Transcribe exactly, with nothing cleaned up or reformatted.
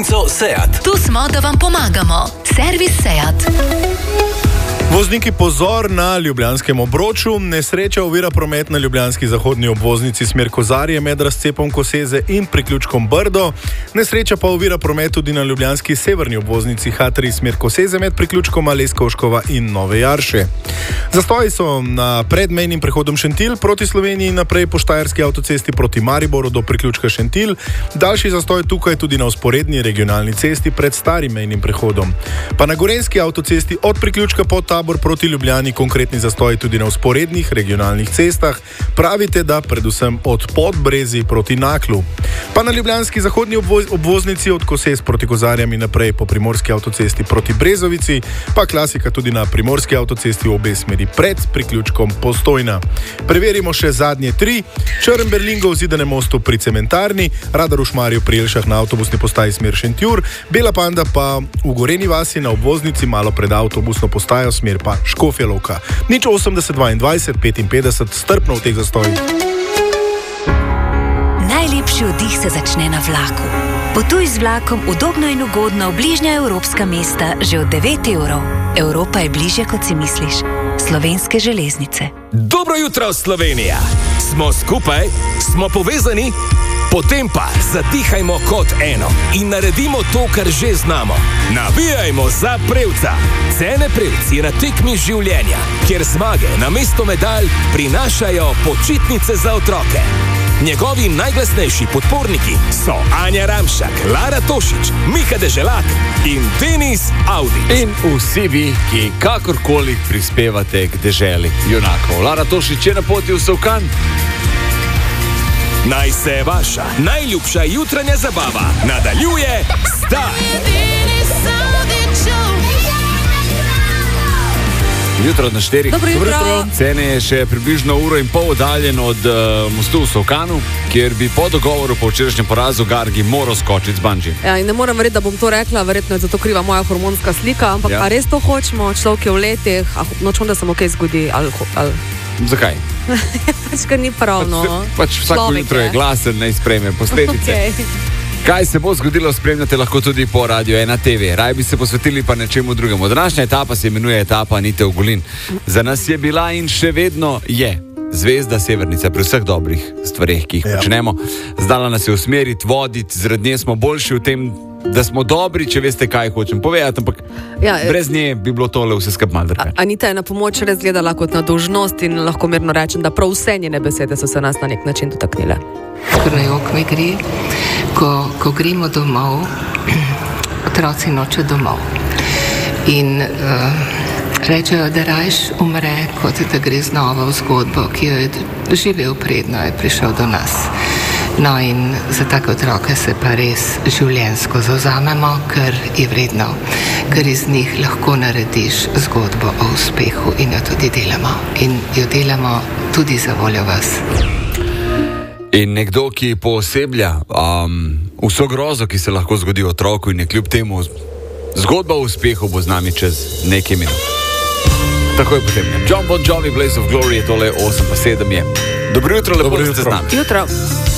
Seat. Tu smo, da vam pomagamo. Servis Seat. Vozniki, pozor na ljubljanskem obroču. Nesreča ovira promet na ljubljanski zahodni obvoznici smer Kozarje med razcepom Koseze in priključkom Brdo. Nesreča pa ovira promet tudi na ljubljanski severni obvoznici H tri smer Koseze med priključkom Leskovškova in Nove Jarše. Zastoji so na predmejnim prehodom Šentilj proti Sloveniji in naprej po štajerski avtocesti proti Mariboru do priključka Šentilj. Daljši zastoj tukaj tudi na vzporedni regionalni cesti pred starim mejnim prehodom. Pa na gorenjski avtocesti od priključka Podtabor proti Ljubljani konkretni zastoj tudi na vzporednih regionalnih cestah. Pravite, da predvsem od Podbrezi proti Naklu. Pa na ljubljanski zahodni obvoz, obvoznici od Kosez proti Kozarjam in naprej po primorski avtocesti proti Brezovici, pa klasika tudi na primorski avtocesti v obe smeri pred priključkom Postojna. Preverimo še zadnje tri. Črn Berlingo v Zidanem mostu pri Cementarni, Radar v Šmarju pri Jelšah na avtobusni postaji smer Šentjur, Bela Panda pa v Goreni vasi na obvoznici malo pred avtobusno postajo smer pa Škofja Loka. Nič osemdeset dvaindvajset petinpetdeset, strpno v teh zastojih. Najlepši oddih se začne na vlaku. Potuj z vlakom udobno in ugodno v bližnja evropska mesta že od devet evrov. Evropa je bližje, kot si misliš. Slovenske železnice. Dobro jutro, Slovenija! Smo skupaj, smo povezani, potem pa zadihajmo kot eno in naredimo to, kar že znamo. Navijajmo za Prevca. Cene Prevc je na tekmi življenja, kjer zmage namesto medalj prinašajo počitnice za otroke. Njegovi najglasnejši podporniki so Anja Ramšak, Lara Tošič, Miha Deželak in Denis Audi. In vsi vi, ki kakorkoli prispevate k deželi junakov. Lara Tošič je na poti v Solkan. Naj se vaša najljubša jutranja zabava nadaljuje zdaj. Jutro na štirih. Dobro jutro. Cene je še približno uro in pol oddaljen od uh, mostu v Solkanu, kjer bi po dogovoru po včerajšnjem porazu Gargi moral skočiti z bungee. Ja, in ne morem verjeti, da bom to rekla, verjetno je zato kriva moja hormonska slika, ampak Ja. a res to hočemo, človek je v letih, a nočem, da se mu kaj zgodi, ali... ali... Zakaj? pač, ker ni prav, no. Pač, pač vsako Človek jutro je glasen, naj sprejme posledice. Okay. Kaj se bo zgodilo, spremljate lahko tudi po Radio ena te ve. Raj bi se posvetili pa nečemu drugemu. Današnja etapa se imenuje etapa Anite Ogulin. Za nas je bila in še vedno je zvezda Severnica pri vseh dobrih stvareh, ki jih Ja. počnemo. Zdala nas je usmeriti, voditi, zaradi nje smo boljši v tem, da smo dobri, če veste, kaj hočem povedati, ampak Ja, e- brez nje bi bilo tole vse skupaj malo drugače. Anita je na pomoč res gledala kot na dolžnost in lahko mirno rečem, da prav vse njene besede so se nas na nek način dotaknile. Ker na jok mi gre, ko, ko gremo domov, otroci noče domov. In uh, rečejo, da rajš umre, kot da gre znova v zgodbo, ki jo je doživel predno, je prišel do nas. No in za take otroke se pa res življenjsko zauzamemo, ker je vredno, ker iz njih lahko narediš zgodbo o uspehu in jo tudi delamo. In jo delamo tudi za voljo vas. In nekdo, ki pooseblja um, vso grozo, ki se lahko zgodi otroku in je kljub temu zgodba o uspehu, bo z nami čez nekaj minut. Tako je potem. John Bon Jovi, Blaze of Glory je tole, osem pa sedem je. Dobro jutro, lepo, da ste z nami. Jutro.